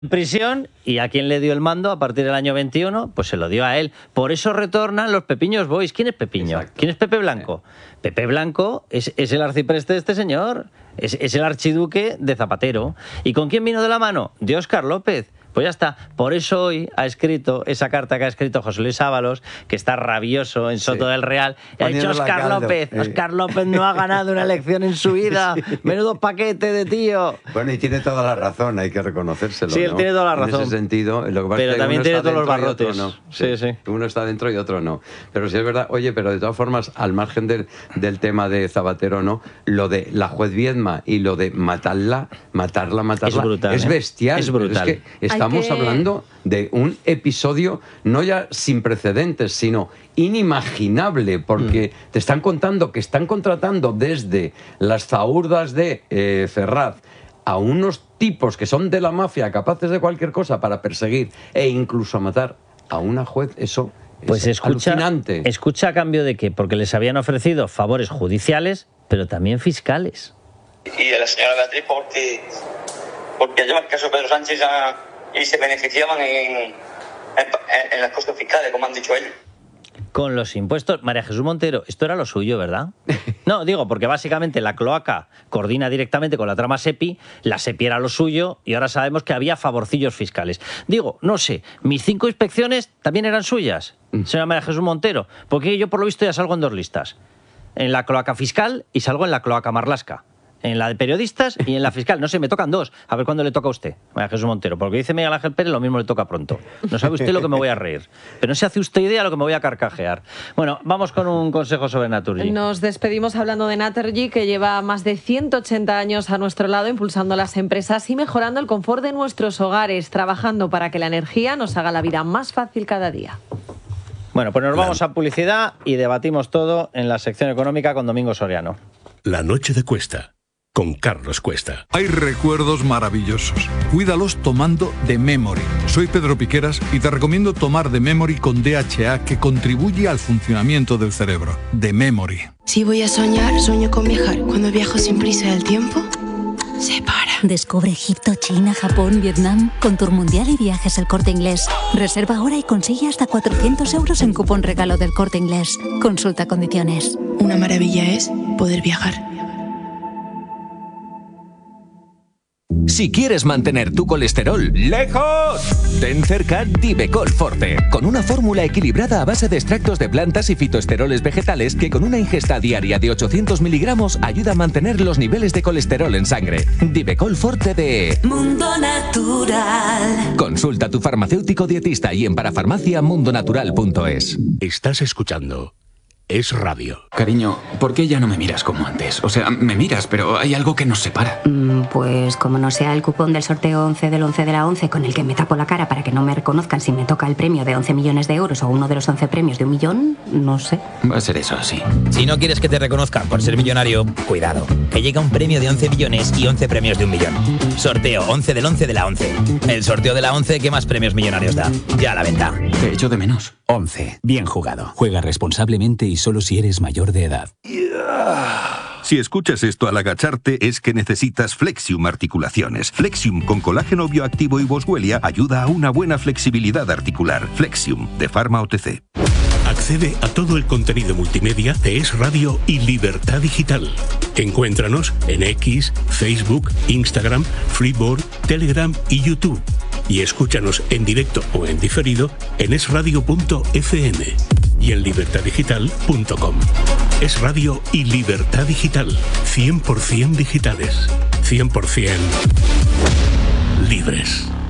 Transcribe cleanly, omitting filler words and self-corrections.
prisión, y ¿a quién le dio el mando a partir del año 21? Pues se lo dio a él. Por eso retornan los Pepiños Boys. ¿Quién es Pepiño? Exacto. ¿Quién es Pepe Blanco? Pepe Blanco es el arcipreste de este señor, es el archiduque de Zapatero. ¿Y con quién vino de la mano? De Óscar López. Pues ya está. Por eso hoy ha escrito esa carta que ha escrito José Luis Ábalos, que está rabioso en Soto del Real. Y ha dicho Óscar López. Óscar López no ha ganado una elección en su vida. Menudo paquete de tío. Bueno, y tiene toda la razón, hay que reconocérselo. Sí, él tiene toda la razón. En ese sentido, lo que pasa Pero es que también uno tiene está todos los dentro y barrotes. otro no. Sí. Uno está dentro y otro no. Pero sí es verdad, oye, pero de todas formas, al margen del tema de Zapatero, no, lo de la juez Viedma y lo de matarla, Es brutal, es bestial. Es brutal. Es que estamos hablando de un episodio no ya sin precedentes, sino inimaginable, porque te están contando que están contratando desde las zahurdas de Ferraz a unos tipos que son de la mafia, capaces de cualquier cosa para perseguir e incluso matar a una juez. Eso pues es alucinante. Escucha a cambio de qué, porque les habían ofrecido favores judiciales, pero también fiscales. Y de la señora Beatriz porque lleva el caso Pedro Sánchez y se beneficiaban en las costas fiscales, como han dicho ellos. Con los impuestos, María Jesús Montero, esto era lo suyo, ¿verdad? No, digo, porque básicamente la cloaca coordina directamente con la trama SEPI, la SEPI era lo suyo y ahora sabemos que había favorcillos fiscales. Digo, no sé, mis 5 inspecciones también eran suyas, señora María Jesús Montero, porque yo por lo visto ya salgo en 2 listas. En la cloaca fiscal y salgo en la cloaca marlasca. En la de periodistas y en la fiscal. No sé, me tocan 2. A ver cuándo le toca a usted, María Jesús Montero. Porque dice Miguel Ángel Pérez, lo mismo le toca pronto. No sabe usted lo que me voy a reír. Pero no se hace usted idea lo que me voy a carcajear. Bueno, vamos con un consejo sobre Naturgy. Nos despedimos hablando de Naturgy, que lleva más de 180 años a nuestro lado, impulsando las empresas y mejorando el confort de nuestros hogares, trabajando para que la energía nos haga la vida más fácil cada día. Bueno, pues nos vamos a publicidad y debatimos todo en la sección económica con Domingo Soriano. La noche de Cuesta, con Carlos Cuesta. Hay recuerdos maravillosos. Cuídalos tomando The Memory. Soy Pedro Piqueras y te recomiendo tomar The Memory con DHA, que contribuye al funcionamiento del cerebro. The Memory. Si voy a soñar, sueño con viajar. Cuando viajo sin prisa, el tiempo se para. Descubre Egipto, China, Japón, Vietnam con Tour Mundial y Viajes El Corte Inglés. Reserva ahora y consigue hasta 400 euros en cupón regalo del Corte Inglés. Consulta condiciones. Una maravilla es poder viajar. Si quieres mantener tu colesterol lejos, ten cerca Divecol Forte, con una fórmula equilibrada a base de extractos de plantas y fitoesteroles vegetales que con una ingesta diaria de 800 miligramos ayuda a mantener los niveles de colesterol en sangre. Divecol Forte de Mundo Natural. Consulta a tu farmacéutico dietista y en parafarmaciamundonatural.es. Estás escuchando Es Radio. Cariño, ¿por qué ya no me miras como antes? O sea, me miras, pero hay algo que nos separa. Pues como no sea el cupón del sorteo 11 del 11 de la 11 con el que me tapo la cara para que no me reconozcan si me toca el premio de 11 millones de euros o uno de los 11 premios de 1 millón, no sé. Va a ser eso, sí. Si no quieres que te reconozcan por ser millonario, cuidado, que llega un premio de 11 millones y 11 premios de 1 millón. Sorteo 11 del 11 de la 11. El sorteo de la 11 que más premios millonarios da. Ya a la venta. Te echo de menos. 11. Bien jugado. Juega responsablemente y solo si eres mayor de edad. Si escuchas esto al agacharte es que necesitas Flexium Articulaciones. Flexium con colágeno bioactivo y boswellia ayuda a una buena flexibilidad articular. Flexium de Pharma OTC. Accede a todo el contenido multimedia de Es Radio y Libertad Digital. Encuéntranos en X, Facebook, Instagram, Freeboard, Telegram y YouTube. Y escúchanos en directo o en diferido en esradio.fm y en libertaddigital.com. Es Radio y Libertad Digital. 100% digitales. 100% libres.